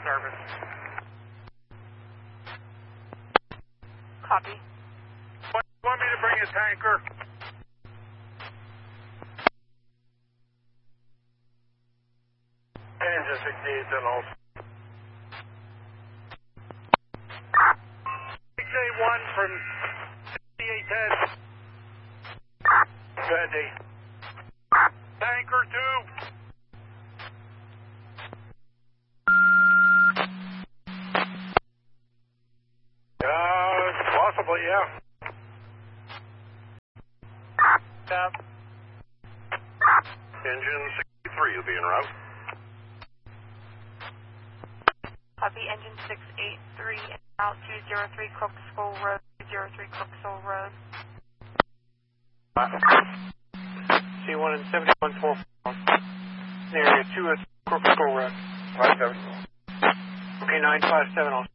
service. Copy. Want me to bring a tanker? Engine 68 10 also. 681 from 6810. Good day. Tanker 2. Possibly, yeah. Stop. Engine 63 will be en route. Copy, engine 683, out 203 Crookskull Road, 203 Crookskull Road. C1 and 7144. Area 2 at Crookskull Road. 57. Okay, 957 also.